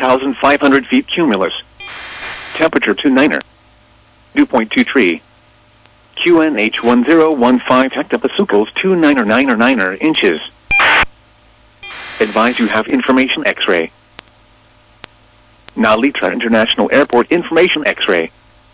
3,500 feet cumulus. Temperature 29er. Dew point 23. QNH 1015 hectopascals 29er inches. Advise you have information X-ray. Nalitra International Airport information X-ray.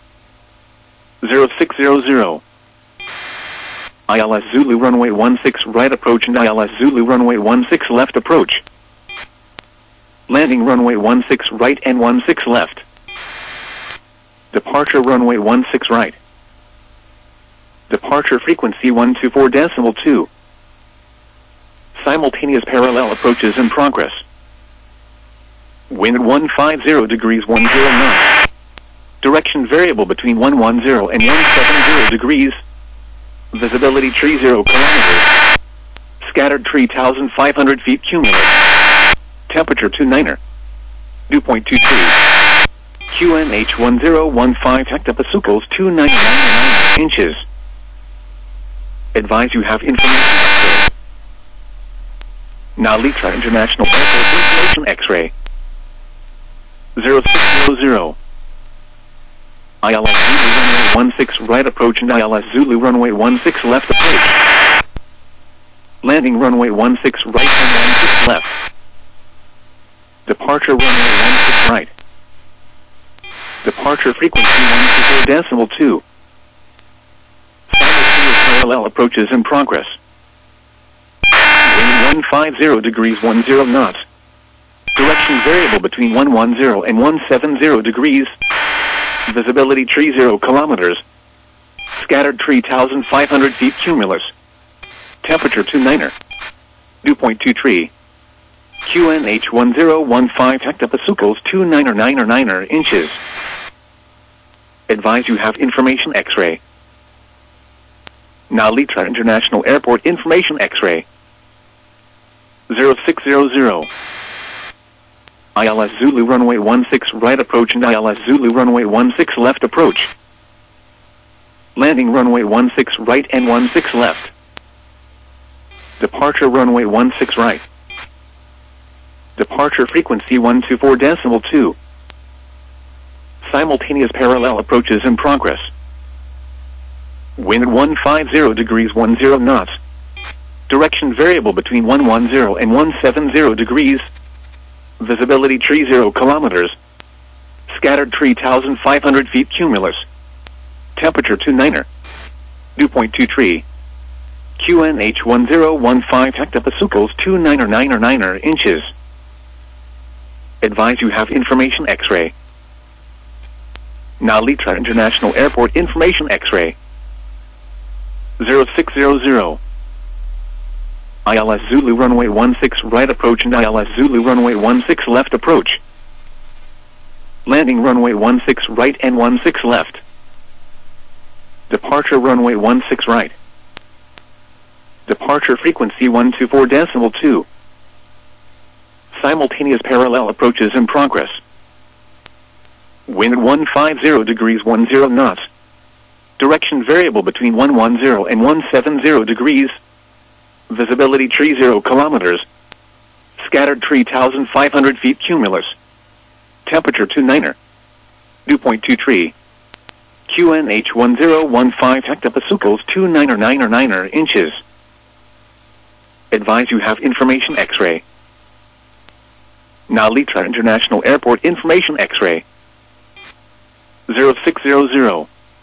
0600. ILS Zulu runway 16 right approach and ILS Zulu runway 16 left approach. Landing runway 16 right and 16 left. Departure runway 16 right. Departure frequency 124.2. Simultaneous parallel approaches in progress. Wind 150 degrees 10 knots. Direction variable between 110 and 170 degrees. Visibility 30 kilometers. Scattered 3,500 feet cumulative. Temperature 29er. Dew point 22. QNH 1015 hectopascals 2999 inches. Advise you have information X-ray. Nalitra International Airport information X-ray. 0600. ILS Zulu runway 16 right approach and ILS Zulu runway 16 left approach. Landing runway 16 right and 16 left. Departure runway 16 right. Departure frequency 124.2. Simultaneous parallel approaches in progress. Wind 150 degrees 10 knots. Direction variable between 110 and 170 degrees. Visibility 30 kilometers. Scattered 3,500 feet cumulus. Temperature 29er. Dew point 23. QNH 1015 hectopascals 2999 inches. Advise you have information X-ray. Nalitra International Airport information X-ray. 0600. ILS Zulu runway 16 right approach and ILS Zulu runway 16 left approach. Landing runway 16 right and 16 left. Departure runway 16 right. Departure frequency 124.2. Simultaneous parallel approaches in progress. Wind 150 degrees 10 knots. Direction variable between 110 and 170 degrees. Visibility 30 kilometers. Scattered 3,500 feet cumulus. Temperature 29er. Dew point 23. QNH 1015 hectopascals 2999 inches. Advise you have information X-ray. Nalitra International Airport information X-ray. 0600. ILS Zulu runway 16 right approach and ILS Zulu runway 16 left approach. Landing runway 16 right and 16 left. Departure runway 16 right. Departure frequency 124.2. Simultaneous parallel approaches in progress. Wind 150 degrees 10 knots. Direction variable between 110 and 170 degrees. Visibility 30 kilometers. Scattered 3,500 feet cumulus. Temperature 29er. Dew point 23. QNH 1015 hectopascals 2999 inches. Advise you have information X-ray. Nalitra International Airport information X-ray. 0600.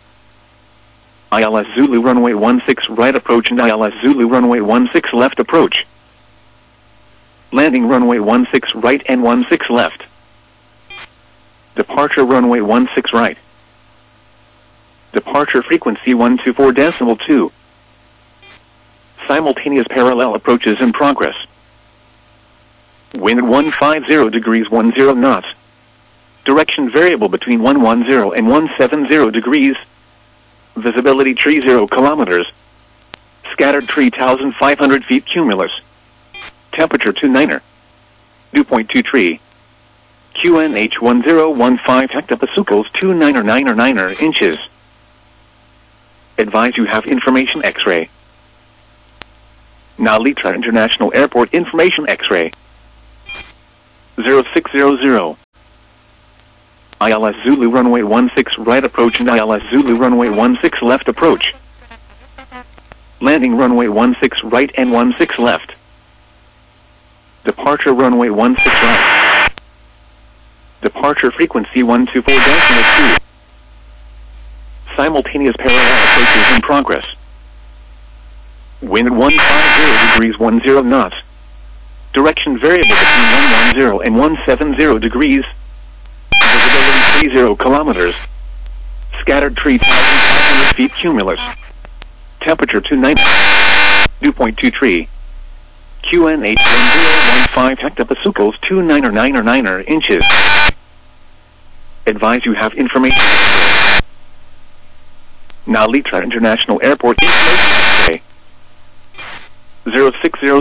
ILS Zulu runway 16 right approach and ILS Zulu runway 16 left approach. Landing runway 16 right and 16 left. Departure runway 16 right. Departure frequency 124.2. Simultaneous parallel approaches in progress. Wind 150 degrees 10 knots. Direction variable between 110 and 170 degrees. Visibility 30 kilometers. Scattered 3,500 feet cumulus. Temperature 29er. Dew point 23. QNH 1015 hectopascals 2999 inches. Advise you have information X-ray. Nalitra International Airport information X-ray. 0600. ILS Zulu runway 16 right approach and ILS Zulu runway 16 left approach. Landing runway 16 right and 16 left. Departure runway 16 right. Departure frequency 124.2. Simultaneous parallel approaches in progress. Wind 150 degrees 10 knots. Direction variable between 110 and 170 degrees. Visibility 30 kilometers. Scattered tree 1,500 feet cumulus. Temperature 290. Dew point 23. QNH 1015 hectopascals 2999 inches. Advise you have information X-ray. Now Litra International Airport information X-ray. 0600.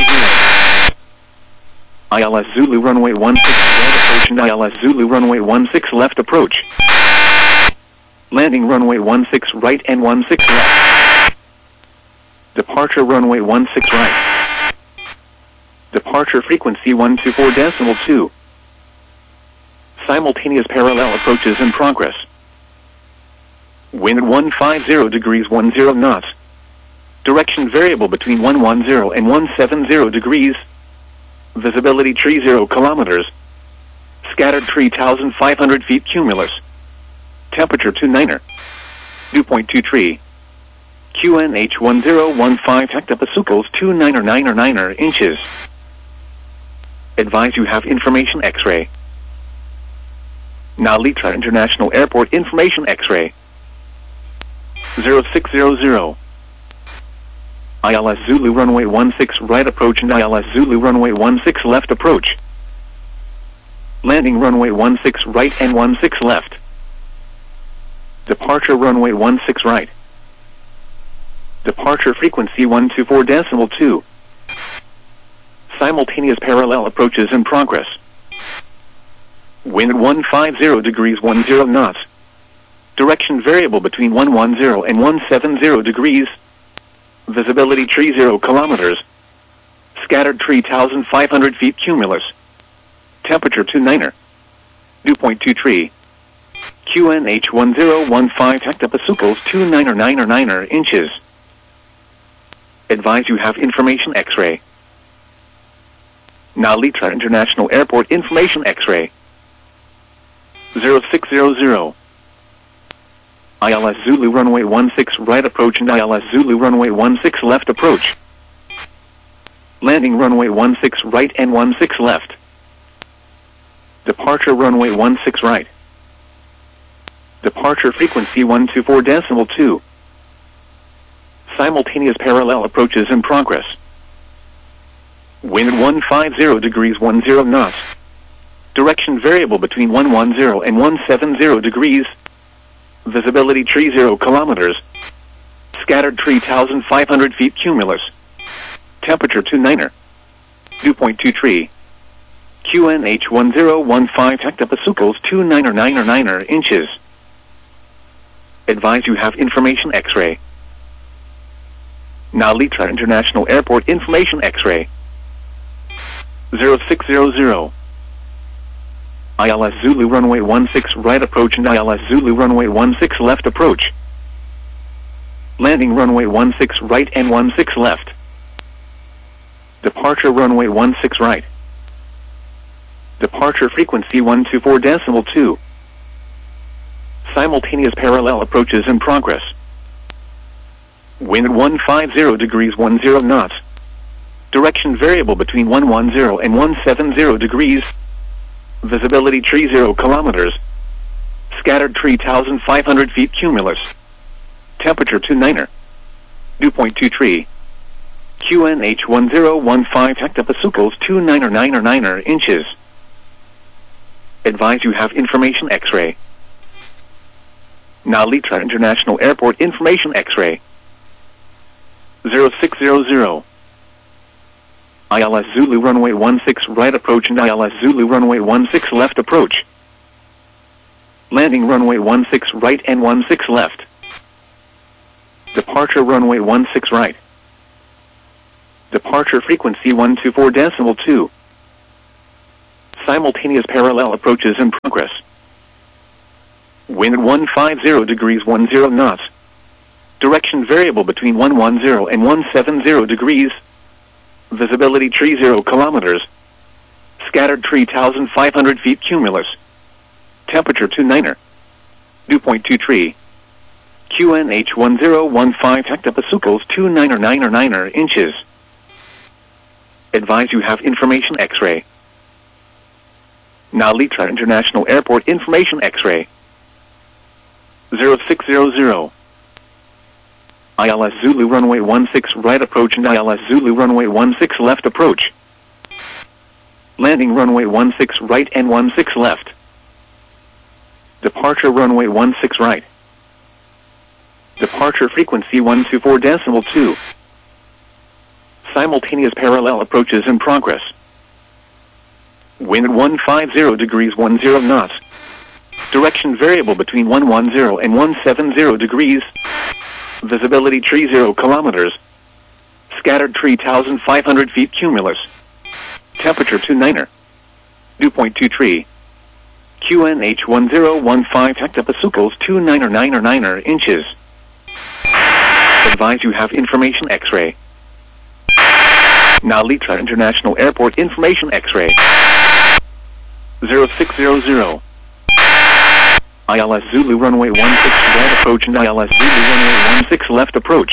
ILS Zulu runway 16 right approach and ILS Zulu runway 16 left approach. Landing runway 16 right and 16 left. Departure runway 16 right. Departure frequency 124.2. Simultaneous parallel approaches in progress. Wind 150 degrees 10 knots. Direction variable between 110 and 170 degrees. Visibility 30 kilometers. Scattered tree 1,500 feet cumulus. Temperature 290. Dew point 23. QNH 1015 hectopascals 2999 inches. Advise you have information X-ray. Now Litra International Airport information X-ray. 0600. ILS Zulu runway 16 right approach and ILS Zulu runway 16 left approach. Landing runway 16 right and 16 left. Departure runway 16 right. Departure frequency 124.2. Simultaneous parallel approaches in progress. Wind 150 degrees 10 knots. Direction variable between 110 and 170 degrees. Visibility 30 kilometers. Scattered tree 1,500 feet cumulus. Temperature 290. Dew point 23. QNH 1015 hectopascals 2999 inches. Advise you have information X-ray. Now Litra International Airport information X-ray. 0600. ILS Zulu runway 16 right approach and ILS Zulu runway 16 left approach. Landing runway 16 right and 16 left. Departure runway 16 right. Departure frequency 124.2. Simultaneous parallel approaches in progress. Wind 150 degrees 10 knots. Direction variable between 110 and 170 degrees. Visibility 30 kilometers. Scattered tree 1,500 feet cumulus. Temperature 290. Dew point 23. QNH 1015 hectopascals 2999 inches. Advise you have information X-ray. Now Litra International Airport information X-ray. 0600. ILS Zulu runway 16 right approach and ILS Zulu runway 16 left approach. Landing runway 16 right and 16 left. Departure runway 16 right. Departure frequency 124.2. Simultaneous parallel approaches in progress. Wind 150 degrees 10 knots. Direction variable between 110 and 170 degrees. Visibility 30 kilometers. Scattered tree 1,500 feet cumulus. Temperature 290. Dew point 23. QNH 1015 hectopascals 2999 inches. Advise you have information X-ray. Now Litra International Airport information X-ray. 0600. ILS Zulu runway 16 right approach and ILS Zulu runway 16 left approach. Landing runway 16 right and 16 left. Departure runway 16 right. Departure frequency 124.2. Simultaneous parallel approaches in progress. Wind at 150 degrees 10 knots. Direction variable between 110 and 170 degrees. Visibility 30 kilometers. Scattered tree 1,500 feet cumulus. Temperature 29er. Dew point 23. QNH 1015 hectopascals 2999 inches. Advise you have information X-ray. Now Litra International Airport information X-ray. 0600. ILS Zulu runway 16 right approach and ILS Zulu runway 16 left approach. Landing runway 16 right and 16 left. Departure runway 16 right. Departure frequency 124.2. Simultaneous parallel approaches in progress. Wind at 150 degrees 10 knots. Direction variable between 110 and 170 degrees. Visibility 30 kilometers. Scattered tree 1,500 feet cumulus. Temperature 29er. Dew point 23. QNH 1015 hectopascals 2999 inches. Advise you have information X-ray. Now Litra International Airport information X-ray. 0600. ILS Zulu runway 16 right approach and ILS Zulu runway 16 left approach.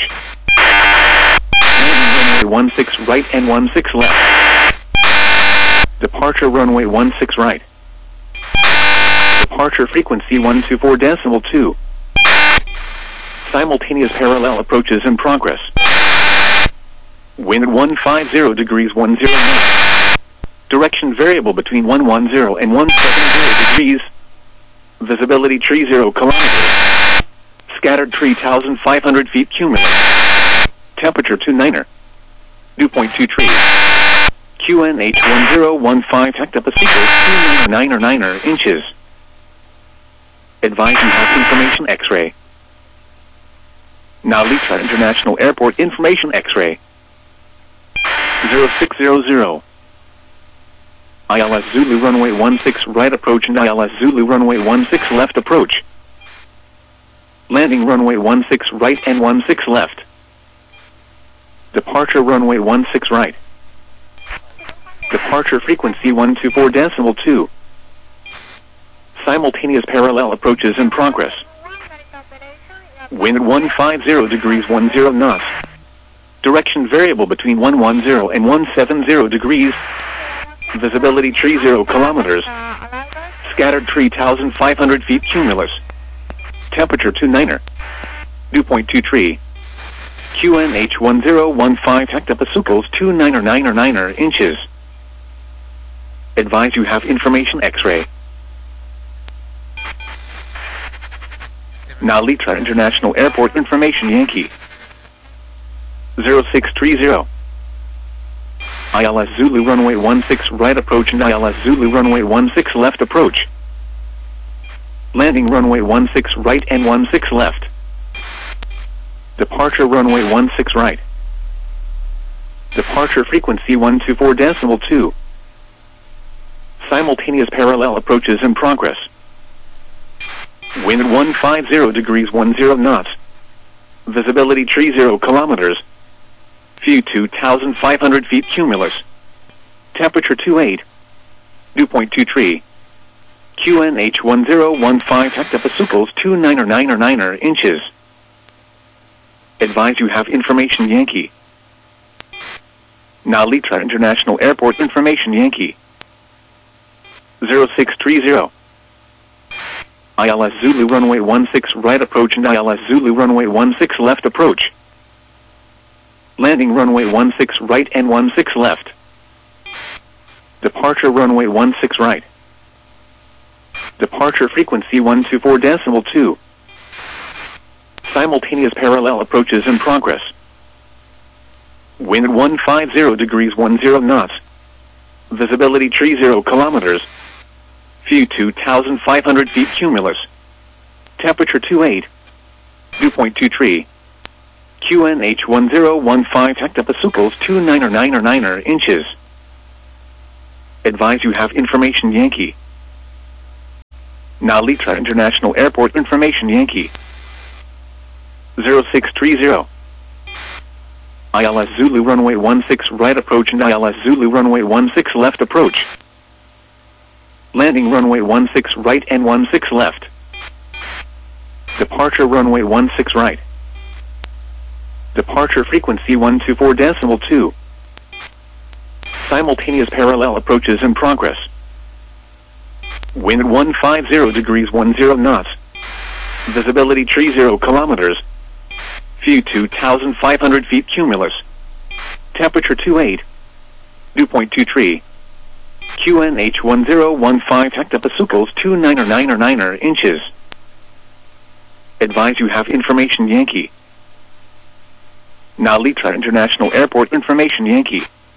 Landing runway 16 right and 16 left. Departure runway 16 right. Departure frequency 124.2. Simultaneous parallel approaches in progress. Wind at 150 degrees 10 knots. Direction variable between 110 and 170 degrees. Visibility 30 kilometers. Scattered tree 1,500 feet cumulus. Temperature 29er. Dew point 23. QNH 1015 hectopascals 2999 inches. Advise you have information X-ray. Now Litra International Airport information X-ray. 0600. ILS Zulu runway 16 right approach and ILS Zulu runway 16 left approach. Landing runway 16 right and 16 left. Departure runway 16 right. Departure frequency 124.2. Simultaneous parallel approaches in progress. Wind at 150 degrees 10 knots. Direction variable between 110 and 170 degrees. Visibility 30 kilometers. Scattered tree 1,500 feet cumulus. Temperature 29er. Dew point 23. QNH 1015 hectopascals 2999 inches. Advise you have information X-ray. Now Litra International Airport information Yankee. 0630. ILS Zulu runway 16 right approach and ILS Zulu runway 16 left approach. Landing runway 16 right and 16 left. Departure runway 16 right. Departure frequency 124.2. Simultaneous parallel approaches in progress. Wind at 150 degrees 10 knots. Visibility 30 kilometers. View 2,500 feet cumulus. Temperature 28. Dew point 23. QNH 1015 hectopascals 2999 inches. Advise you have information Yankee. Now Litra International Airport information Yankee. 0630. ILS Zulu runway 16 right approach and ILS Zulu runway 16 left approach. Landing runway 16 right and 16 left. Departure runway 16 right. Departure frequency 124.2. Simultaneous parallel approaches in progress. Wind at 150 degrees 10 knots. Visibility 30 kilometers. View 2,500 feet cumulus. Temperature 28. Dew point 23. QNH 1015 hectopascals 2999 inches. Advise you have information Yankee. Nalitra International Airport information Yankee 0630. ILS Zulu runway 16 right approach and ILS Zulu runway 16 left approach. Landing runway 16 right and 16 left. Departure runway 16 right. Departure frequency 124.2. Simultaneous parallel approaches in progress. Wind 150 degrees 10 knots. Visibility 30 kilometers. View 2,500 feet cumulus. Temperature 28. Dew point 23. QNH 1015 hectopascals 2999 inches. Advise you have information Yankee. Nalitra International Airport information Yankee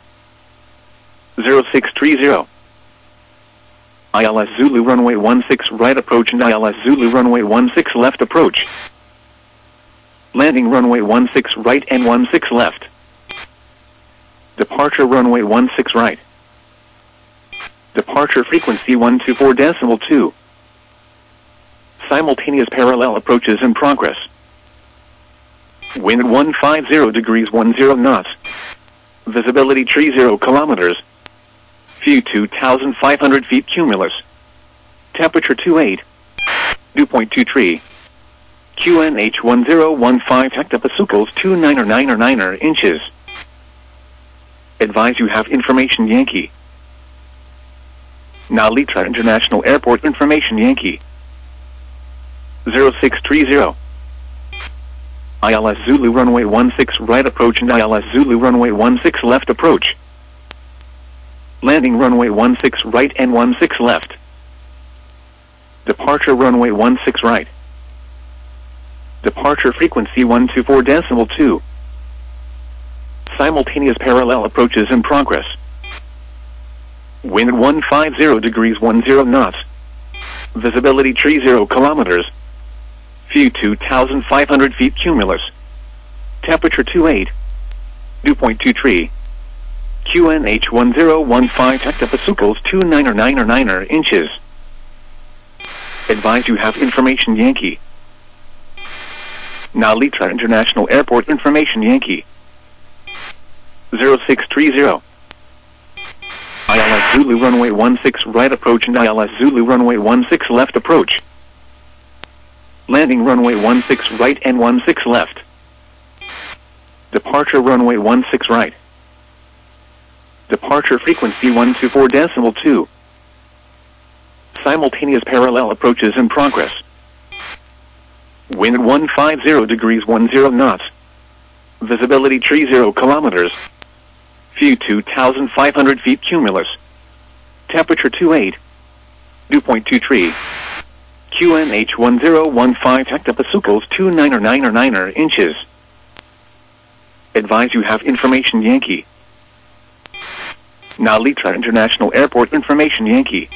0630. ILS Zulu runway 16 right approach and ILS Zulu runway 16 left approach. Landing runway 16 right and 16 left. Departure runway 16 right. Departure frequency 124.2. Simultaneous parallel approaches in progress. Wind 150 degrees 10 knots. Visibility 30 kilometers. View 2,500 feet cumulus. Temperature 28. Dew point 23. QNH 1015 hectopascals 2999 inches. Advise you have information Yankee. Nalitra International Airport information Yankee 0630. ILS Zulu runway 16 right approach and ILS Zulu runway 16 left approach. Landing runway 16 right and 16 left. Departure runway 16 right. Departure frequency 124.2. Simultaneous parallel approaches in progress. Wind 150 degrees 10 knots. Visibility 30 kilometers. View 2,500 feet cumulus. Temperature 28. Dew point 23. QNH 1015 hectopascals 2999 inches. Advise you have information Yankee. Nalitra International Airport information Yankee 0630. ILS Zulu runway 16 right approach and ILS Zulu runway 16 left approach. Landing runway 16 right and 16 left. Departure runway 16 right. Departure frequency 124.2. Simultaneous parallel approaches in progress. Wind 150 degrees 10 knots. Visibility 30 kilometers. View 2,500 feet cumulus. Temperature 28. Dew point 23. QNH 1015 hectopascals 2999 inches. Advise you have information Yankee. Nalitra International Airport information Yankee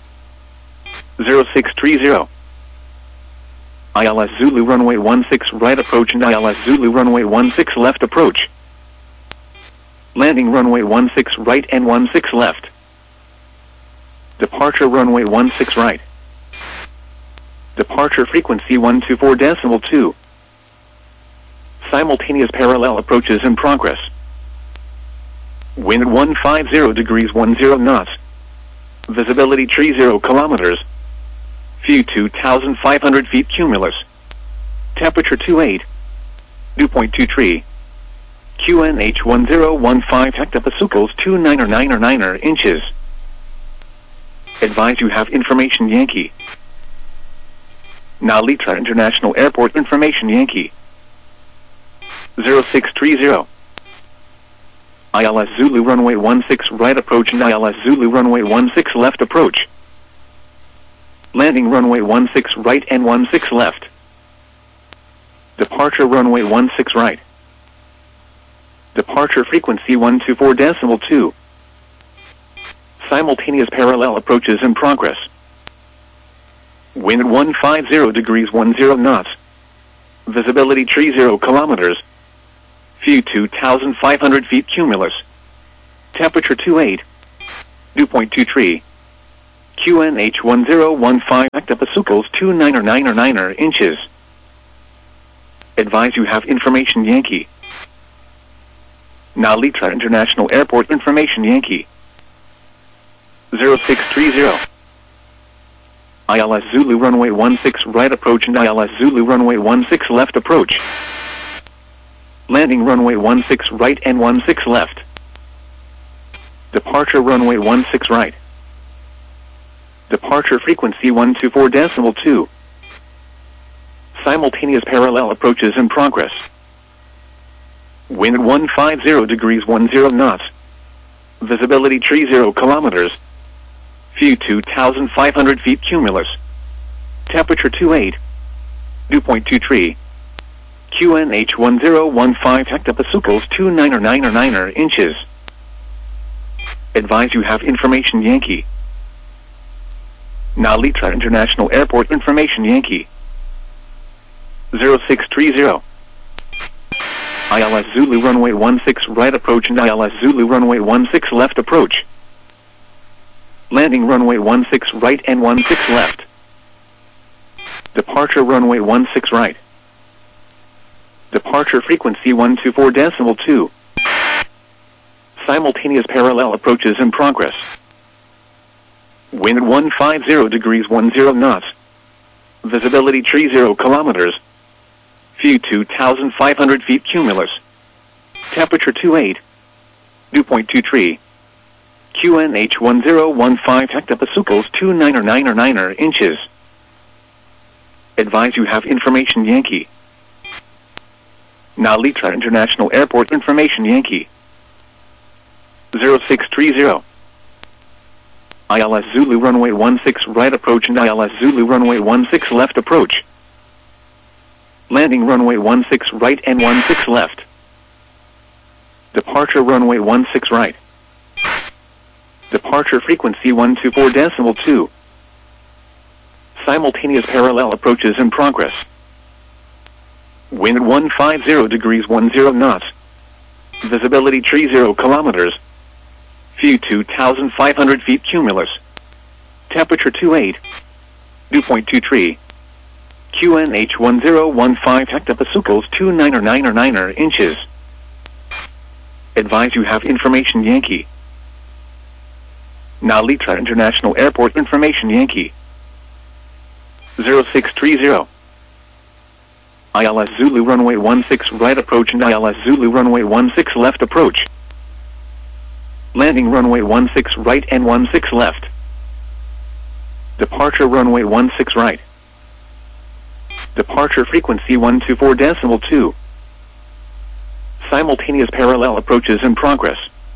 0630. ILS Zulu runway 16 right approach and ILS Zulu runway 16 left approach. Landing runway 16 right and 16 left. Departure runway 16 right. Departure frequency 124.2. Simultaneous parallel approaches in progress. Wind 150 degrees 10 knots. Visibility 30 kilometers. View 2,500 feet cumulus. Temperature 28. Dew point 23. QNH 1015 hectopascals 2999 inches. Advise you have information Yankee. Nalitra International Airport information Yankee 0630. ILS Zulu runway 16 right approach and ILS Zulu runway 16 left approach. Landing runway 16 right and 16 left. Departure runway 16 right. Departure frequency 124.2. Simultaneous parallel approaches in progress. Wind 150 degrees 10 knots. Visibility 30 kilometers. View 2,500 feet cumulus. Temperature 28. Dew point 23. QNH 1015 hectopascals 2999 inches. Advise you have information Yankee. Narita International Airport information Yankee. 0630. ILS Zulu runway 16 right approach and ILS Zulu runway 16 left approach. Landing runway 16 right and 16 left. Departure runway 16 right. Departure frequency 124.2. Simultaneous parallel approaches in progress. Wind 150 degrees 10 knots. Visibility 30 kilometers. View 2,500 feet cumulus. Temperature 28. Dew point 23. QNH 1015 hectopascals 2999 inches. Advise you have information Yankee. Narita International Airport information Yankee. 0630. ILS Zulu runway 16 right approach and ILS Zulu runway 16 left approach. Landing runway 16 right and 16 left. Departure runway 16 right. Departure frequency 124.2. Simultaneous parallel approaches in progress. Wind 150 degrees 10 knots. Visibility 30 kilometers. View 2,500 feet cumulus. Temperature 28. Dew point 23. QNH 1015 hectopascals 2999 inches. Advise you have information Yankee. Narita International Airport information Yankee. 0630. ILS Zulu runway 16 right approach and ILS Zulu runway 16 left approach. Landing runway 16 right and 16 left. Departure runway 16 right. Departure frequency 124.2. Simultaneous parallel approaches in progress. Wind 150 degrees 10 knots. Visibility 30 kilometers. View 2,500 feet cumulus. Temperature 28. Dew point 23. QNH 1015 hectopascals 2999 inches. Advise you have information Yankee. Narita International Airport information Yankee. 0630. ILS Zulu runway 16 right approach and ILS Zulu runway 16 left approach. Landing runway 16 right and 16 left. Departure runway 16 right. Departure frequency 124.2. Simultaneous parallel approaches in progress.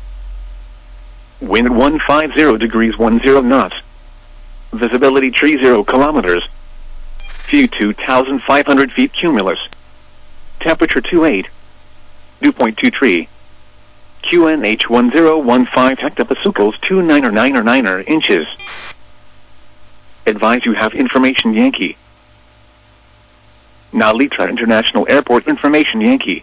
Wind 150 degrees 10 knots. Visibility 30 kilometers. View 2,500 feet cumulus. Temperature 28. Dew point 23. QNH 1015 hectopascals 2999 inches. Advise you have information Yankee. Narita International Airport information Yankee.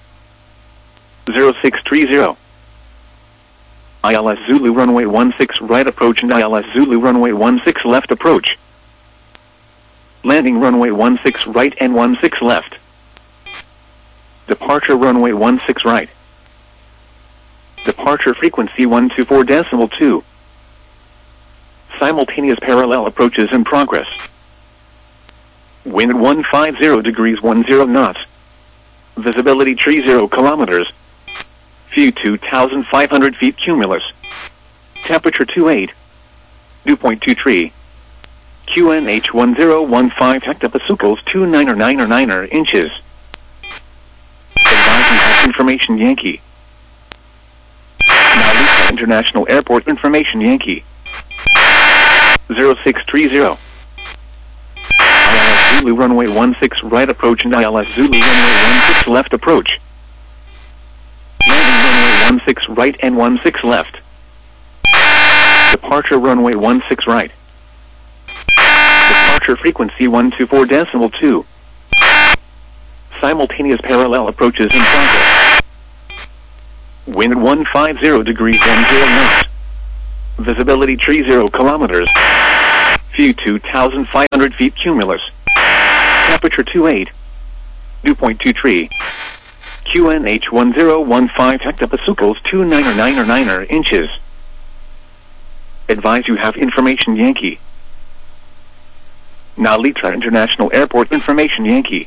0630. ILS Zulu runway 16 right approach and ILS Zulu runway 16 left approach. Landing runway 16 right and 16 left. Departure runway 16 right. Departure frequency 124.2. Simultaneous parallel approaches in progress. Wind 150 degrees 10 knots. Visibility 30 kilometers. View 2,500 feet cumulus. Temperature 28. Dew point 23. QNH 1015 hectopascals 2999 inches. Advise you have information Yankee. Narita International Airport information Yankee. 0630. ILS Zulu runway 16 right approach and ILS Zulu runway 16 left approach. Landing runway 16 right and 16 left. Departure runway 16 right. Departure frequency 124.2. Simultaneous parallel approaches in progress. Wind 150 degrees 10 knots. Visibility tree 0 kilometers. View 2,500 feet cumulus. Temperature 28. Dew point 23. QNH 1015 hectopascals 2999 inches. Advise you have information Yankee. Nalitra International Airport information Yankee.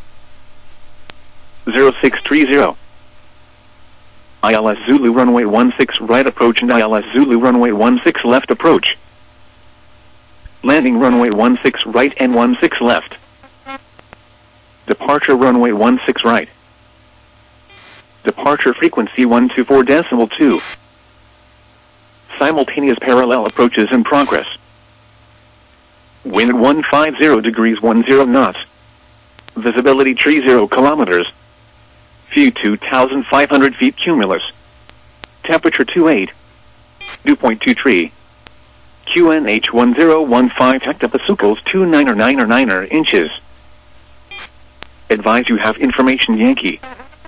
0630. ILS Zulu runway 16 right approach and ILS Zulu runway 16 left approach. Landing runway 16 right and 16 left. Departure runway 16 right. Departure frequency 124.2. Simultaneous parallel approaches in progress. Wind 150 degrees 10 knots. Visibility tree 0 kilometers. View 2,500 feet cumulus. Temperature 28. Dew point 23. QNH 1015 hectopascals 2999 inches. Advise you have information Yankee.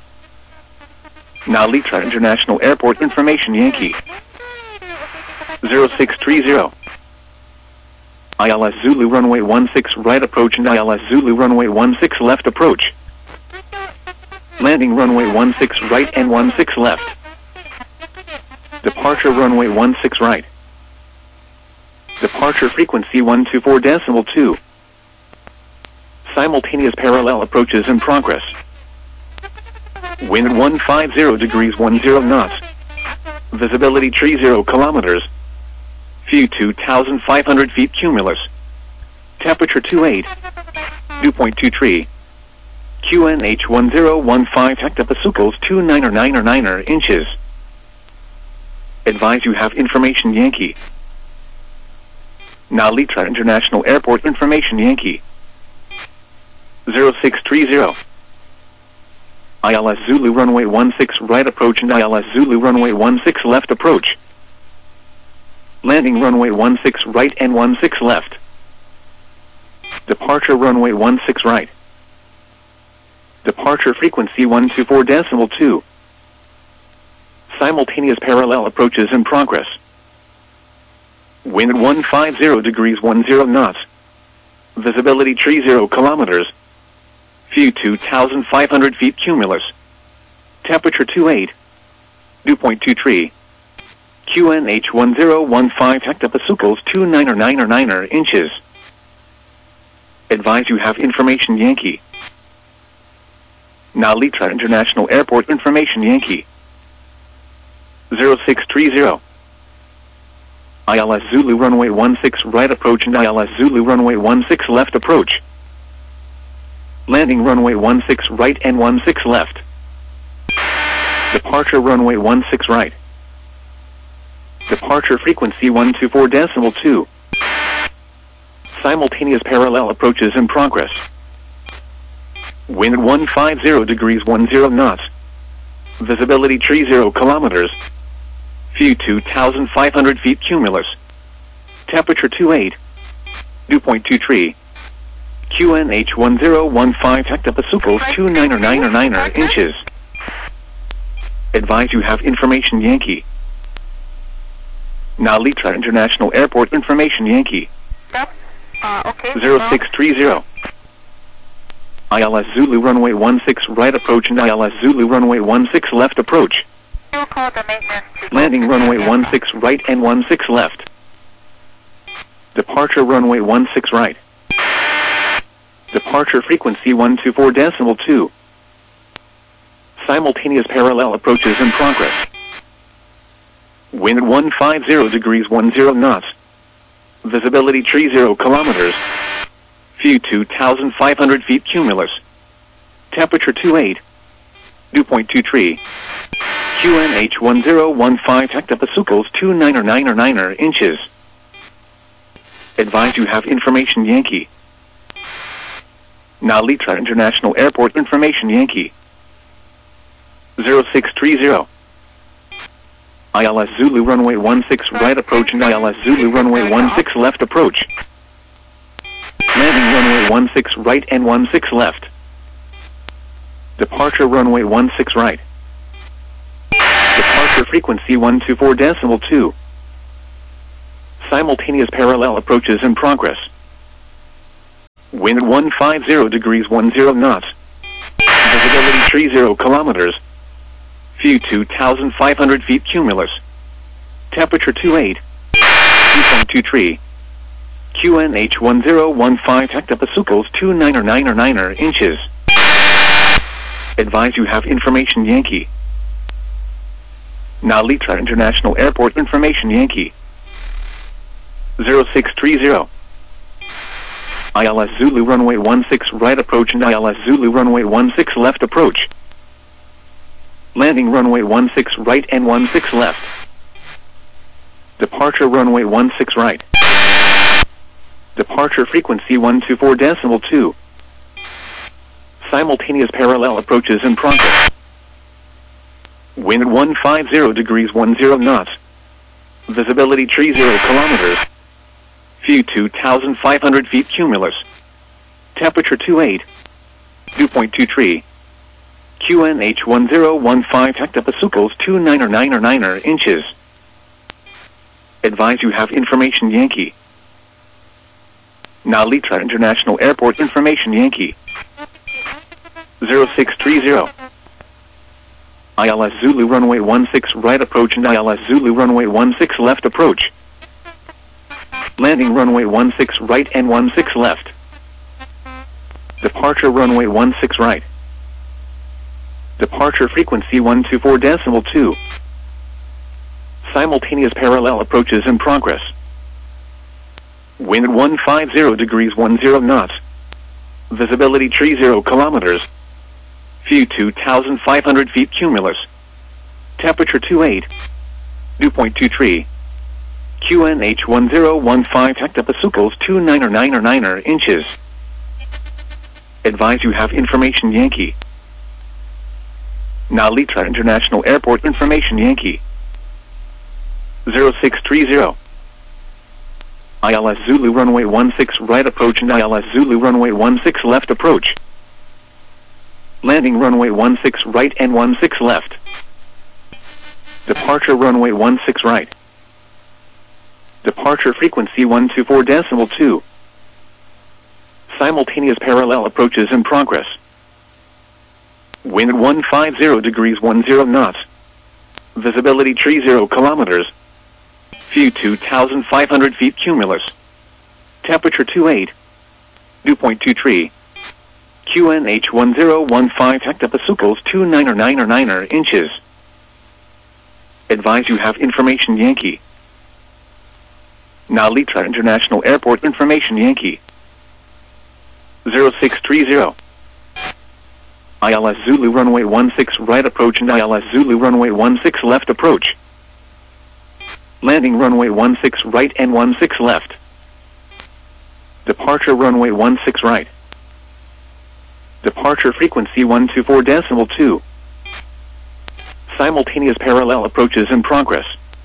Nalitra International Airport information Yankee. 0630. ILS Zulu runway 16 right approach and ILS Zulu runway 16 left approach. Landing runway 16 right and 16 left. Departure runway 16 right. Departure frequency 124.2. Simultaneous parallel approaches in progress. Wind 150 degrees 10 knots. Visibility tree 0 kilometers. View 2,500 feet cumulus. Temperature 28. Dew point 23. QNH 1015 hectopascals 2999 inches. Advise you have information Yankee. Nalitra International Airport information Yankee. 0630. ILS Zulu runway 16 right approach and ILS Zulu runway 16 left approach. Landing runway 16 right and 16 left. Departure runway 16 right. Departure frequency 124.2. Simultaneous parallel approaches in progress. Wind 150 degrees 10 knots. Visibility tree 0 kilometers. View 2,500 feet cumulus. Temperature 28. Dew point 23. QNH 1015 hectopascals 2999 inches. Advise you have information Yankee. Nalitra International Airport information Yankee. 0630. ILS Zulu runway 16 right approach and ILS Zulu runway 16 left approach. Landing runway 16 right and 16 left. Departure runway 16 right. Departure frequency 124.2. Simultaneous parallel approaches in progress. Wind 150 degrees 10 knots. Visibility tree 0 kilometers. View 2,500 feet cumulus. Temperature 28. Dew point 23. QNH 1015 hectopascals 2999 inches. Advise you have information Yankee. Nalitra International Airport information Yankee. Okay. 0630. ILS Zulu runway 16 right approach and ILS Zulu runway 16 left approach. Call the maintenance to Landing runway 16 right and 16 left. Departure runway 16 right. Departure frequency 124.2. Simultaneous parallel approaches in progress. Wind 150 degrees 10 knots. Visibility tree 0 kilometers. View 2,500 feet cumulus. Temperature 28. Dew point 23. QNH 1015 hectopascals 2999 inches. Advise you have information Yankee. Nalitra International Airport information Yankee. 0630. ILS Zulu runway 16 right approach and ILS Zulu runway 16 left approach. Landing runway 16 right and 16 left. Departure runway 16 right. Departure frequency 124.2. Simultaneous parallel approaches in progress. Wind 150 degrees 10 knots. Visibility 30 kilometers. View 2,500 feet cumulus. Temperature 28. Dew point 23. QNH 1015 hectopascals 2999 inches. Advise you have information Yankee. Nalitra International Airport information Yankee. 0630. ILS Zulu runway 16 right approach and ILS Zulu runway 16 left approach. Landing runway 16 right and 16 left. Departure runway 16 right. Departure frequency 124.2. Simultaneous parallel approaches in progress. Wind 150 degrees 10 knots. Visibility 30 kilometers. View 2,500 feet cumulus. Temperature 28. Dew point 23. QNH 1015 hectopascals 2999 inches. Advise you have information Yankee. Nalitra International Airport information Yankee. 0630. ILS Zulu runway 16 right approach and ILS Zulu runway 16 left approach. Landing runway 16 right and 16 left. Departure runway 16 right. Departure frequency 124.2. Simultaneous parallel approaches in progress. Wind 150 degrees 10 knots. Visibility 30 kilometers. View 2,500 feet cumulus. Temperature 28. Dew point 23. QNH 1015 hectopascals 2999 inches. Advise you have information Yankee. Nalitra International Airport information Yankee. 0630. ILS Zulu runway 16 right approach and ILS Zulu runway 16 left approach. Landing runway 16 right and 16 left. Departure runway 16 right. Departure frequency 124.2. Simultaneous parallel approaches in progress. Wind 150 degrees 10 knots. Visibility 30 kilometers. View 2,500 feet cumulus. Temperature 28. Dew point 23. QNH 1015 hectopascals 2999 inches. Advise you have information Yankee. Nalitra International Airport information Yankee. 0630. ILS Zulu runway 16 right approach and ILS Zulu runway 16 left approach. Landing runway 16 right and 16 left. Departure runway 16 right. Departure frequency 124.2. Simultaneous parallel approaches in progress.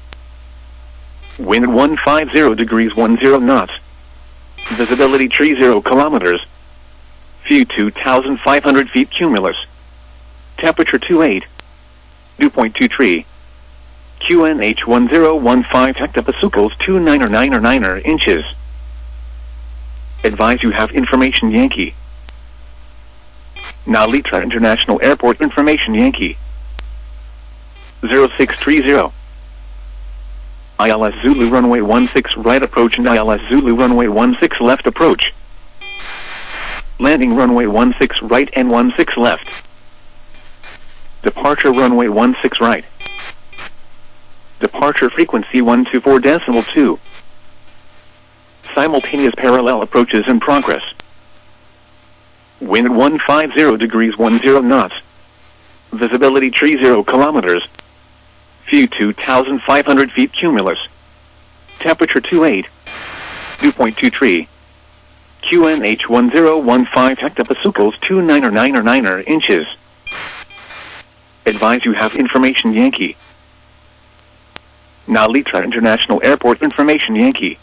Wind 150 degrees 10 knots. Visibility 30 kilometers. View 2,500 feet cumulus. Temperature 28. Dew point 23. QNH 1015 hectopascals 2999 inches. Advise you have information Yankee. Nalitra International Airport information Yankee. 0630. ILS Zulu runway 16 right approach and ILS Zulu runway 16 left approach. Landing runway 16 right and 16 left. Departure runway 16 right. Departure frequency 124.2. Simultaneous parallel approaches in progress. Wind 150 degrees 10 knots. Visibility 30 kilometers. View 2,500 feet cumulus. Temperature 28. Dew point 23. QNH 1015 hectopascals 2999 inches. Advise you have information Yankee. Nalitra International Airport information Yankee.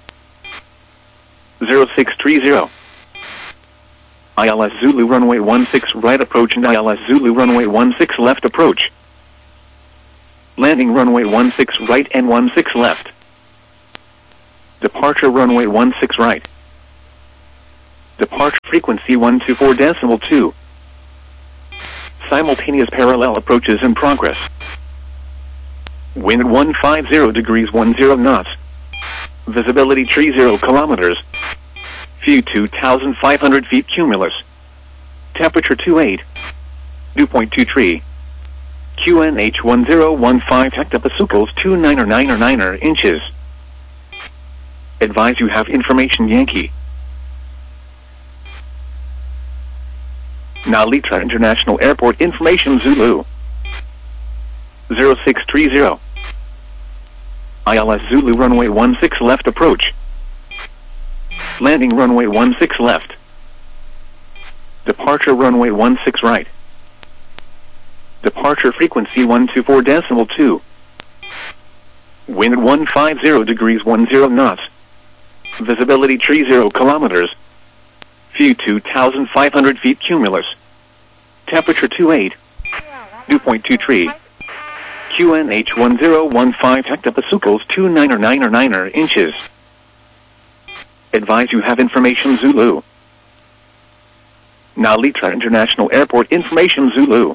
0630. ILS Zulu runway 16 right approach and ILS Zulu runway 16 left approach. Landing runway 16 right and 16 left. Departure runway 16 right. Departure frequency 124.2. Simultaneous parallel approaches in progress. Wind 150 degrees 10 knots. Visibility 30 kilometers. View 2,500 feet cumulus. Temperature 28. Dew point 23. QNH 1015 hectopascals 2999 inches. Advise you have information Yankee. Nalitra International Airport information Zulu 0630. ILS Zulu runway 16 left approach. Landing runway 16 left. Departure runway 16 right. Departure frequency 124.2. Wind 150 degrees 10 knots. Visibility 30 kilometers. View 2,500 feet cumulus. Temperature 28. Dew point 23. QNH 1015 hectopascals 2999 inches. Advise you have information Zulu. Nalitra International Airport information Zulu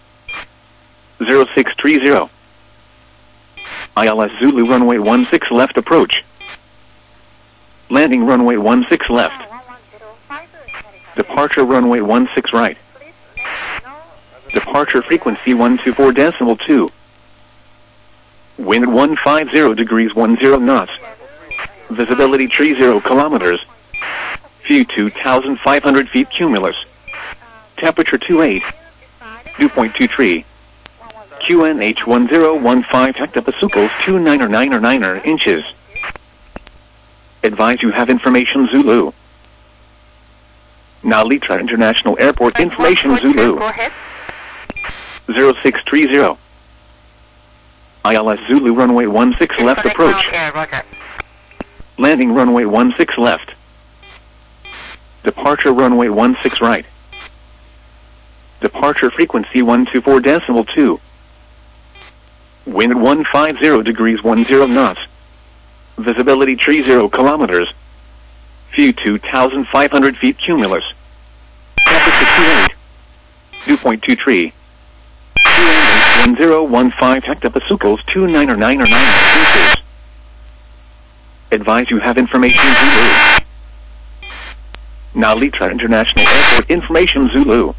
0630. ILS Zulu runway 16 left approach. Landing runway 16 left. Departure runway 16 right. Departure frequency 124.2. Wind 150 degrees 10 knots. Visibility 30 kilometers. View 2,500 feet cumulus. Temperature 28. Dew point 23. QNH 1015 hectopascals 2999 inches. Advise you have information Zulu. Nalitra International Airport information Zulu 0630. ILS Zulu runway 16 left approach. Landing runway 16 left. Departure runway 16 right. Departure frequency 124.2. Wind 150 degrees 10 knots. Visibility 30 kilometers. View 2,500 feet cumulus. Temperature 28. Dew point 23. QNH 1015 hectopascals 2999 inches. Advise you have information Zulu. Nalitra International Airport information Zulu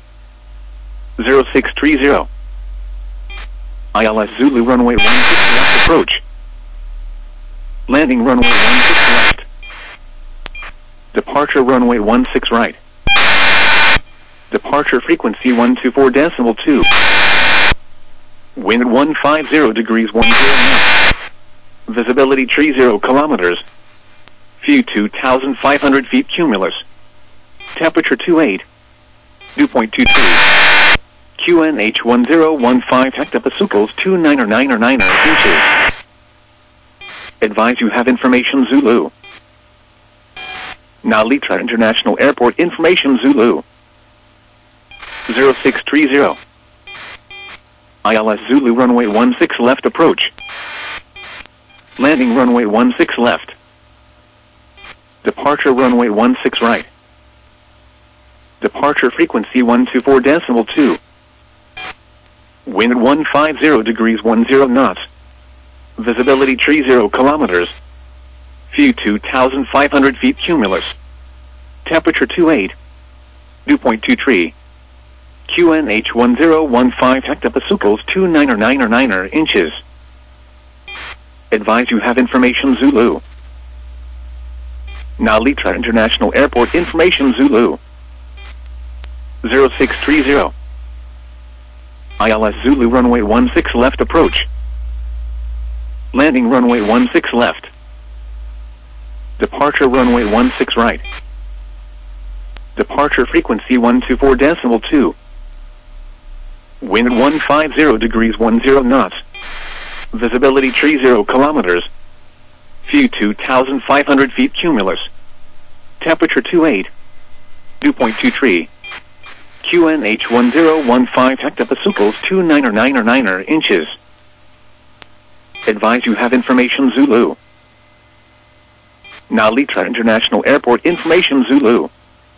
0630. ILS Zulu runway 16 left approach. Landing runway 16 left. Departure runway 16 right. Departure frequency 124.2. Wind 150 degrees 10 knots. Visibility 30 kilometers. View 2,500 feet cumulus. Temperature 28. Dew point 23. QNH 1015 hectopascals 2999 inches. Advise you have information Zulu. Nalitra International Airport information Zulu 0630. ILS Zulu runway 16 left approach. Landing runway 16 left. Departure runway 16 right. Departure frequency 124.2. Wind 150 degrees 10 knots. Visibility 30 kilometers. View 2,500 feet cumulus. Temperature 28. Dew point 23. QNH 1015 hectopascals 2999 inches. Advise you have information Zulu. Nalitra International Airport information Zulu 0630. ILS Zulu runway 16 left approach. Landing runway 16 left. Departure runway 16 right. Departure frequency 124.2. Wind 150 degrees 10 knots. Visibility 30 kilometers. View 2,500 feet cumulus. Temperature 28. Dew point 23. QNH 1015 hectopascals 2999 inches. Advise you have information Zulu. Nalitra International Airport information Zulu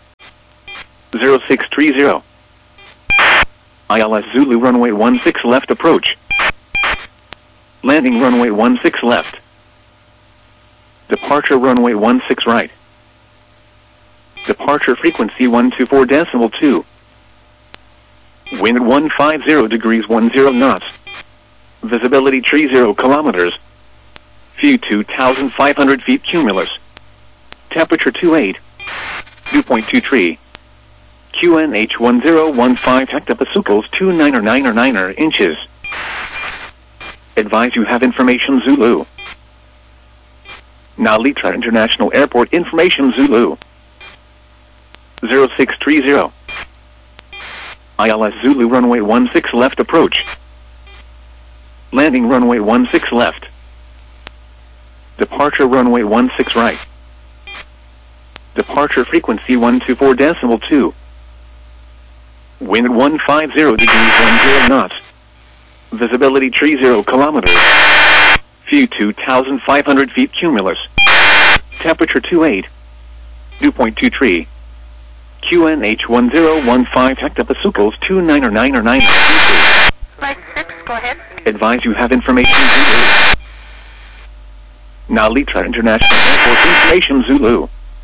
0630. ILS Zulu runway 16 left approach. Landing runway 16 left. Departure runway 16 right. Departure frequency 124.2. Wind 150 degrees 10 knots. Visibility 30 kilometers. View 2,500 feet cumulus. Temperature 28. Dew point 23. QNH 1015 hectopascals 2999 inches. Advise you have information Zulu. Nalitra International Airport information Zulu 0630. ILS Zulu runway 16 left approach. Landing runway 16 left. Departure runway 16 right. Departure frequency 124.2. Wind 150 degrees 10 knots. Visibility 30 kilometers. View 2,500 feet cumulus. Temperature 28. Dew point 23. QNH 1015 hectopascals 2999 inches. Flight 6, go ahead. Advise you have information Zulu. Nalitra International Airport information Zulu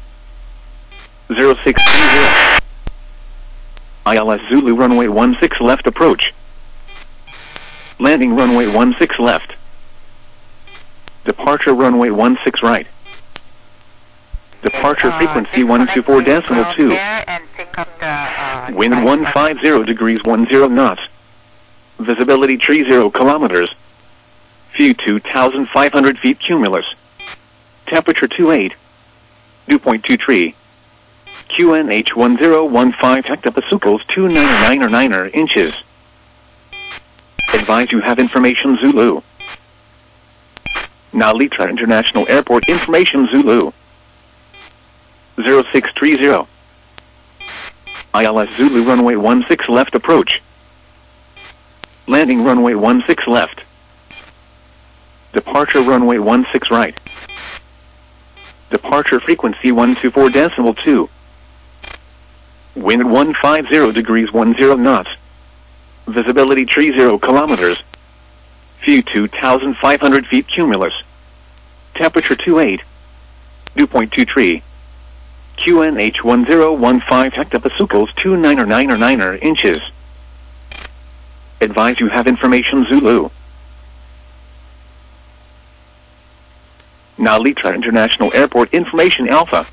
0630. ILS Zulu runway 16 left approach. Landing runway 16 left. Departure runway 16 right. Departure frequency 124.2. Wind 150 degrees 10 knots. Visibility 30 kilometers. View 2,500 feet cumulus. Temperature 28. Dew point 23. QNH 1015 hectopascals 2999 inches. Advise you have information Zulu. Nalitra International Airport information Zulu 0630. ILS Zulu runway 16 left approach. Landing runway 16 left. Departure runway 16 right. Departure frequency 124.2. Wind 150 degrees 10 knots. Visibility 30 kilometers. View 2,500 feet cumulus. Temperature 28. Dew point 23. QNH 1015 hectopascals 2999 inches. Advise you have information Zulu. Nalitra International Airport information Alpha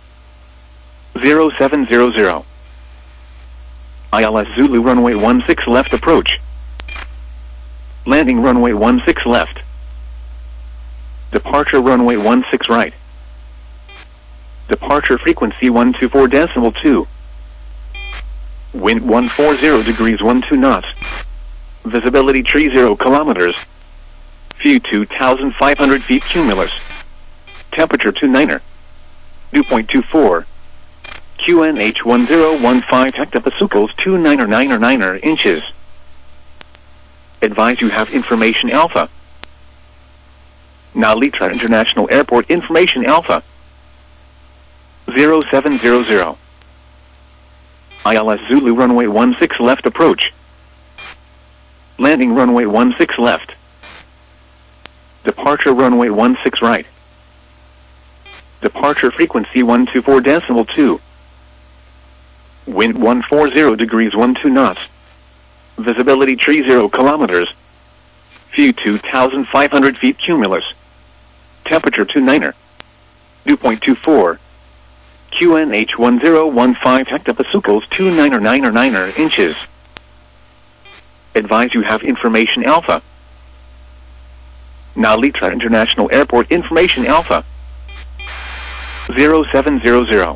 0700. ILS Zulu runway 16 left approach. Landing runway 16 left. Departure runway 16 right. Departure frequency 124.2. Wind 140 degrees 12 knots. Visibility 30 kilometers. View 2,500 feet cumulus. Temperature 29. Dew point 24. QNH 1015 hectopascals 2999 inches. Advise you have information Alpha. Nalitra International Airport information Alpha 0700. ILS Zulu runway 16 left approach. Landing runway 16 left. Departure runway 16 right. Departure frequency 124.2. Wind 140 degrees 12 knots. Visibility 30 kilometers. View 2,500 feet cumulus. Temperature 29. Dew point 24. QNH 1015 hectopascals 2999 inches. Advise you have information Alpha. Nalitra International Airport information Alpha 0700.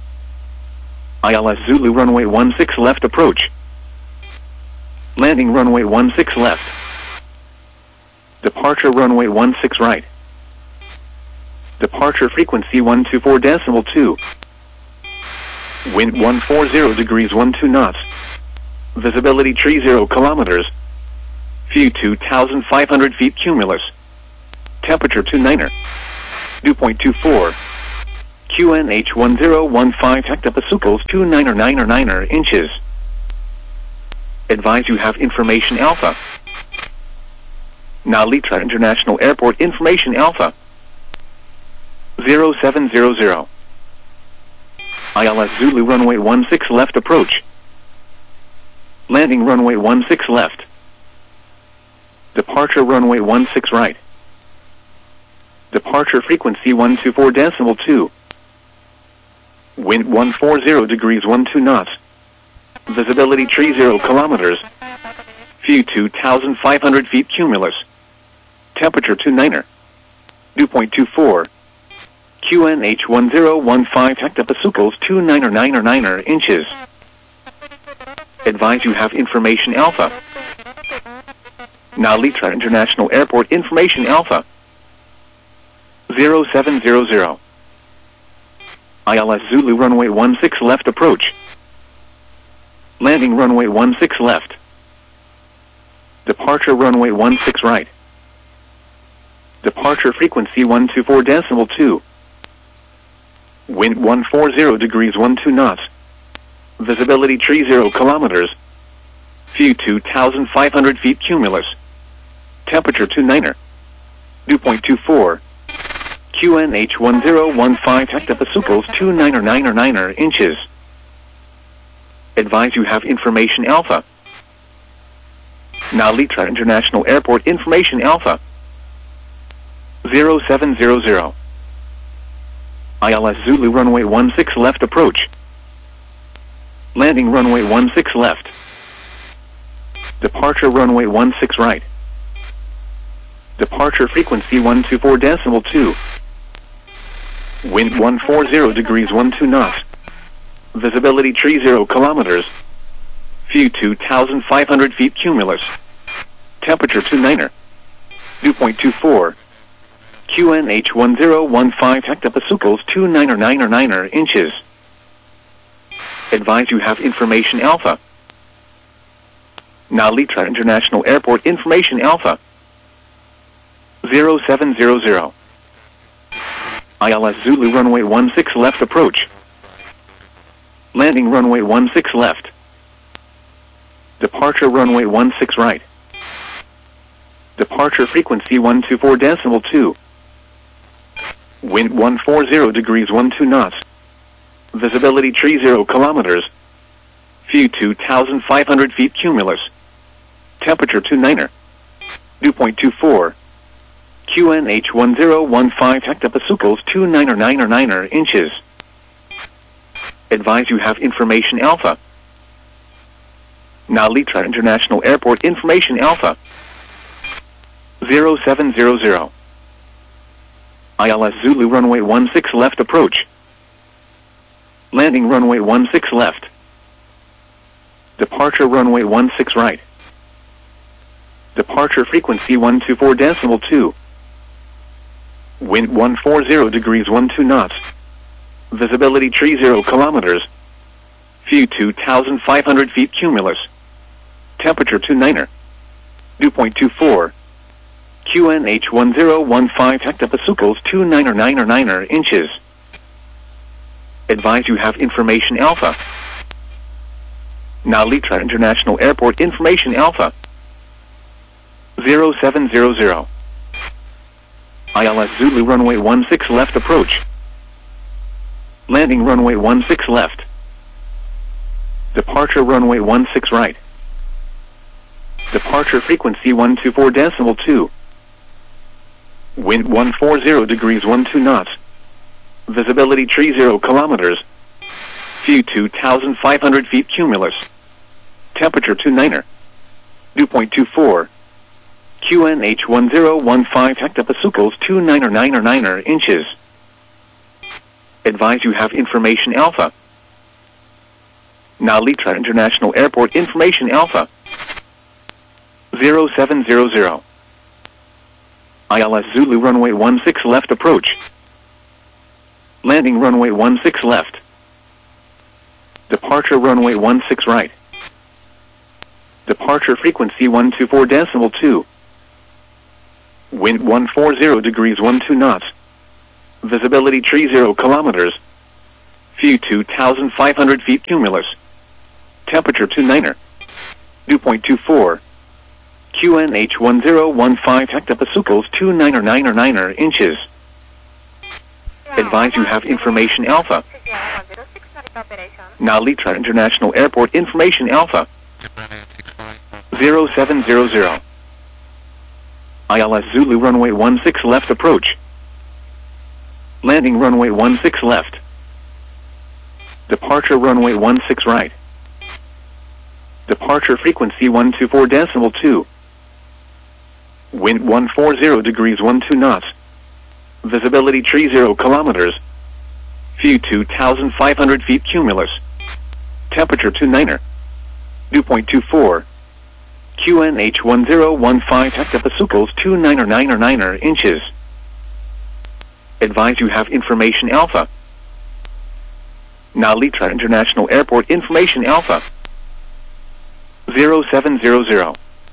ILS Zulu runway 16 left approach. Landing runway 16 left. Departure runway 16 right. Departure frequency 124.2. Wind 140 degrees 12 knots. Visibility 30 kilometers. View 2,500 feet cumulus. Temperature 29. Dew point 24. QNH1015 hectopascals 2999 inches. Advise you have information Alpha. Nalitra International Airport information Alpha. 0700. ILS Zulu runway 16 left approach. Landing runway 16 left. Departure runway 16 right. Departure frequency 124.2. Wind 140 degrees 12 knots. Visibility 30 kilometers. View 2,500 feet cumulus. Temperature 29er. Dew point 24. QNH1015 hectopascals 2999 inches. Advise you have information Alpha. Nalitra International Airport information Alpha. 0700. ILS Zulu runway 16 left approach. Landing runway 16 left. Departure runway 16 right. Departure frequency 124.2. Wind 140 degrees 12 knots. Visibility 30 kilometers. View 2,500 feet cumulus. Temperature 29er. Dew point 24. QNH1015 hectopascals 2999 inches. Advise you have information Alpha. Nalitra International Airport information Alpha. 0700. ILS Zulu runway 16 left approach. Landing runway 16 left. Departure runway 16 right. Departure frequency 124.2. Wind 140 degrees 12 knots. Visibility 30 kilometers. View 2,500 feet cumulus. Temperature 29er. Dew point 24. QNH1015 hectopascals 2999 inches. Advise you have information Alpha. Nalitra International Airport information Alpha. 0700. ILS Zulu runway 16 left approach. Landing runway 16 left. Departure runway 16 right. Departure frequency 124.2. Wind 140 degrees 12 knots. Visibility 30 kilometers. View 2,500 feet cumulus. Temperature 29er. Dew point 24. QNH1015 hectopascals 2999 inches. Advise you have information Alpha. Nalitra International Airport information Alpha. 0700. ILS Zulu runway 16 left approach. Landing runway 16 left. Departure runway 16 right. Departure frequency 124.2. Wind 140 degrees 12 knots. Visibility 30 kilometers. View 2,500 feet cumulus. Temperature 29er. Dew point 24. QNH1015 hectopascals 2999 inches. Advise you have information Alpha. Nalitra International Airport information Alpha. 0700. ILS Zulu runway 16 left approach. Landing runway 16 left. Departure runway 16 right. Departure frequency 124.2. Wind 140 degrees 12 knots. Visibility 30 kilometers. View 2,500 feet cumulus. Temperature 29er. Dew point 24. QNH1015 hectopascals 2999 inches. Advise you have information Alpha. Nalitra International Airport information Alpha. 0700. ILS Zulu runway 16 left approach. Landing runway 16 left. Departure runway 16 right. Departure frequency 124.2. Wind 140 degrees 12 knots. Visibility 30 kilometers. View 2,500 feet cumulus. Temperature 29er. Dew point 24. QNH 1015 hectopascals 29er inches. Advise you have information Alpha. Now Litra International Airport information Alpha. 0700. ILS Zulu runway 16 left approach. Landing runway 16 left. Departure runway 16 right. Departure frequency 124.2. Wind 140 degrees 12 knots. Visibility 30 kilometers. View 2,500 feet cumulus. Temperature 29er. Dew point 24. QNH 1015 hectopascals 29er inches. Advise you have information Alpha. Now Litra International Airport information Alpha. 0700.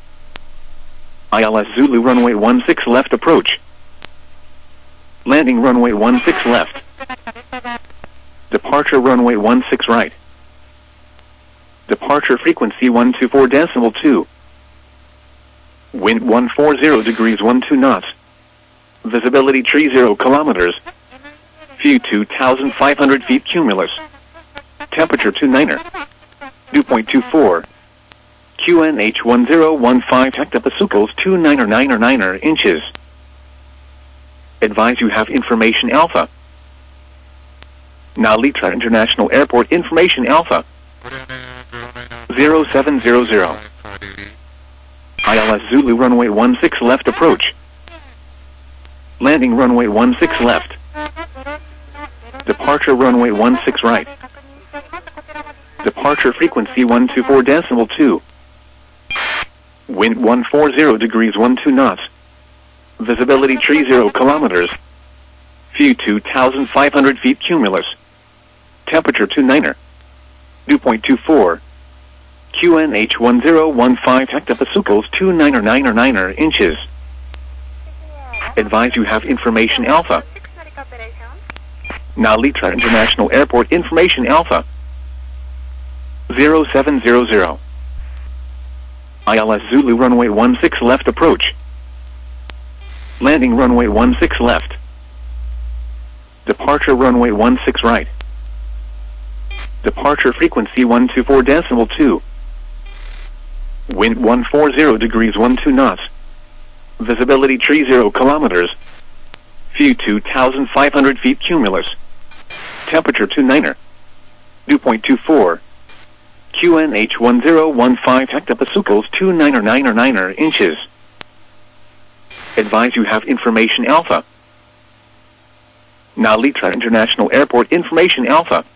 ILS Zulu runway 16 left approach. Landing runway 16 left. Departure runway 16 right. Departure frequency 124.2. Wind 140 degrees 12 knots. Visibility 30 kilometers. View 2,500 feet cumulus. Temperature 29er. Dew point 24. QNH 1015 hectopascals 29er inches. Advise you have information Alpha. Now Litra International Airport information Alpha. 0700. ILS Zulu runway 16 left approach. Landing runway 16 left. Departure runway 16 right. Departure frequency 124.2. Wind 140 degrees 12 knots. Visibility 30 kilometers. View 2,500 feet cumulus. Temperature 29er. Dew point 24. QNH 1015 hectopascals 29er inches. Advise you have information Alpha. Now Litra International Airport information Alpha. 0700. ILS Zulu runway 16 left approach. Landing runway 16 left. Departure runway 16 right. Departure frequency 124.2. Wind 140 degrees 12 knots. Visibility 30 kilometers. View 2,500 feet cumulus. Temperature 29er. Dew point 24. QNH 1015 hectopascals 29er inches. Advise you have information Alpha. Now Litra International Airport information Alpha.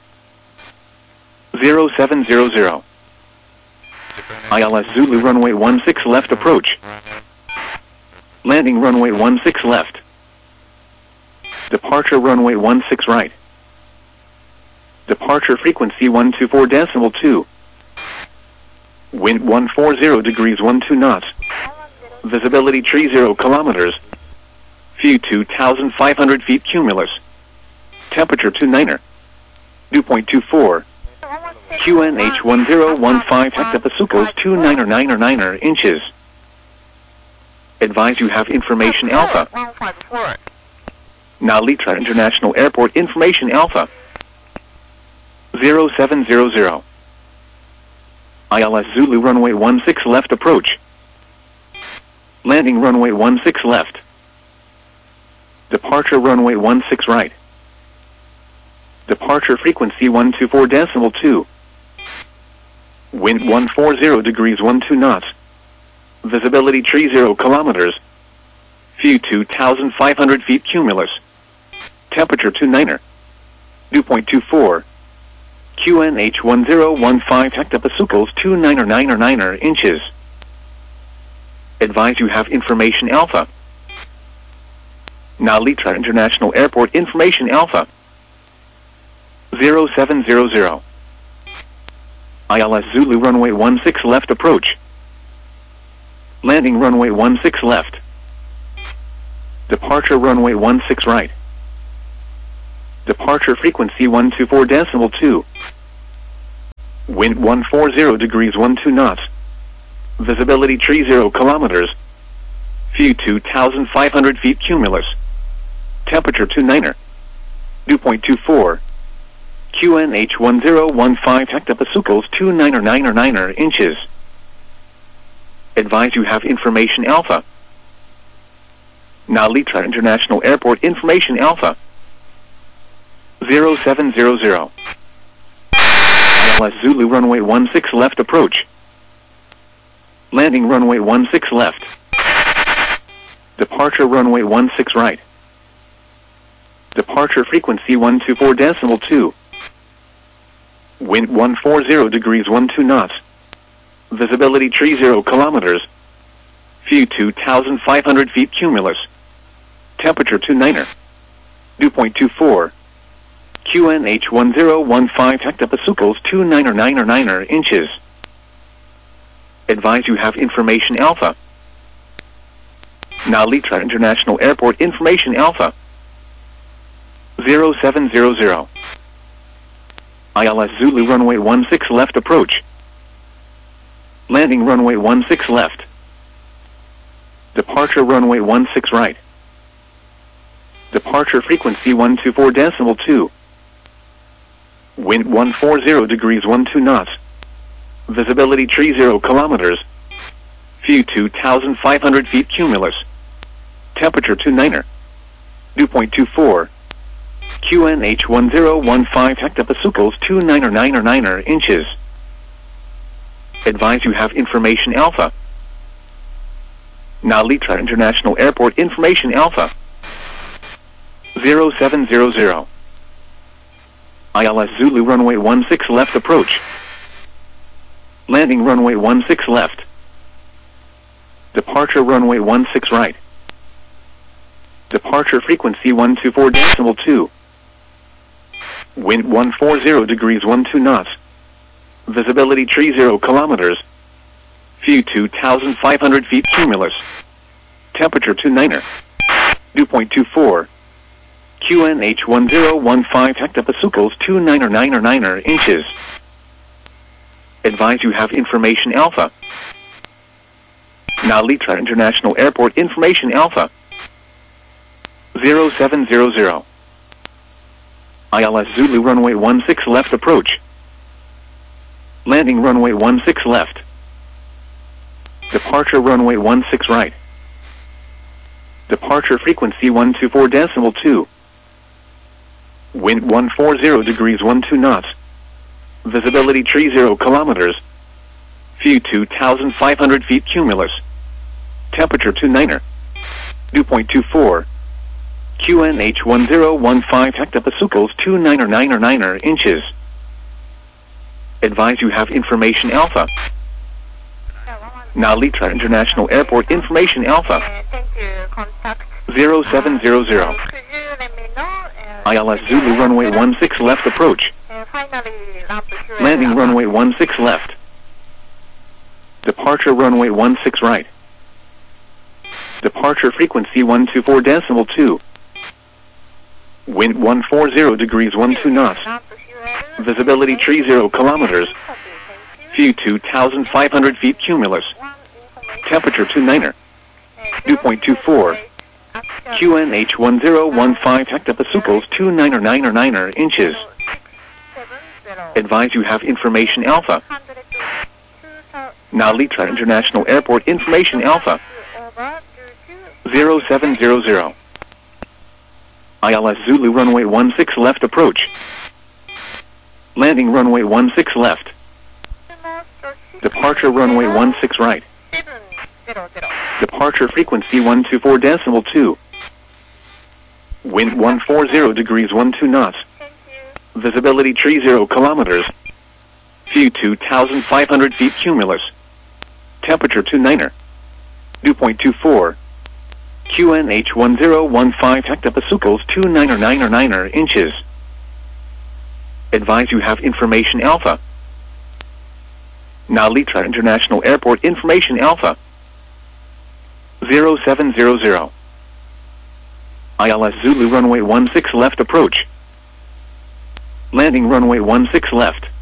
0700. ILS Zulu runway 16 left approach. Landing runway 16 left. Departure runway 16 right. Departure frequency 124.2. Wind 140 degrees 12 knots. Visibility 30 kilometers. View 2,500 feet cumulus. Temperature 29er. Dew point 24. QNH 1015 hectopascals 29er inches. Advise you have information Alpha. Now Litra International Airport information Alpha. 0700. ILS Zulu runway 16 left approach. Landing runway 16 left. Departure runway 16 right. Departure frequency 124.2. Wind 140 degrees 12 knots. Visibility 30 kilometers. View 2,500 feet cumulus. Temperature 29er. Dew point 24. QNH 1015 hectopascals 29er inches. Advise you have information Alpha. Now Litra International Airport information Alpha. 0700. ILS Zulu runway 16 left approach. Landing runway 16 left. Departure runway 16 right. Departure frequency 124 decimal 2. Wind 140 degrees 12 knots. Visibility 30 kilometers. View 2,500 feet cumulus. Temperature 29er. Dew point 24. QNH 1015 hectopascals 2999 inches. Advise you have information alpha. Narita International Airport information alpha. 0700. ILS Zulu runway 16 left approach. Landing runway 16 left. Departure runway 16 right. Departure frequency 124 decimal 2. Wind 140 degrees 12 knots. Visibility 30 kilometers. View 2,500 feet cumulus. Temperature 29er. Dew point 24. QNH 1015 hectopascals 2999 inches. Advise you have information alpha. Narita International Airport information alpha. 0700. ILS Zulu runway 16 left approach. Landing runway 16 left. Departure runway 16 right. Departure frequency 124 decimal 2. Wind 140 degrees 12 knots. Visibility 30 kilometers. View 2,500 feet cumulus. Temperature 29er. Dew point 24. QNH 1015 hectopascals 2999 inches. Advise you have information alpha. Narita International Airport information alpha. 0700. ILS Zulu runway 16 left approach. Landing runway 16 left. Departure runway 16 right. Departure frequency 124 decimal 2. Wind 140 degrees 12 knots. Visibility 30 kilometers. View 2,500 feet cumulus. Temperature 29er. Dew point 24. QNH 1015 hectopascals 2999 inches. Advise you have information alpha. Narita International Airport information alpha. 0700. ILS Zulu runway 16 left approach. Landing runway 16 left. Departure runway 16 right. Departure frequency 124 decimal 2. Wind 140 degrees 12 knots. Visibility 30 kilometers. View 2,500 feet cumulus. Temperature 29er. Dew point 24. QNH 1015 hectopascals 2999 inches. Advise you have information alpha. Narita International Airport information alpha. Thank you. Contact. 0700. Could you let me know? ILS Zulu runway 16 left approach. Finally, Landing runway 16 left. Departure runway 16 right. Departure frequency 124 decimal 2. Wind 140 degrees 12 knots. Visibility 30 kilometers. View 2,500 feet cumulus. Temperature 29er. Dew point 24. QNH 1015 hectopascals 2999 inches. Advise you have information alpha. Narita International Airport information alpha. 0700. ILS Zulu runway 16 left approach. Landing runway 16 left. Departure runway 16 right. Departure frequency 124 decimal 2. Wind 140 degrees 12 knots. Visibility 30 kilometers. View 2,500 feet cumulus. Temperature 29er. Dew point 24. QNH 1015 hectopascals 2999 inches. Advise you have information alpha. Narita International Airport information alpha. 0700. ILS Zulu runway 16 left approach. Landing runway 16 left.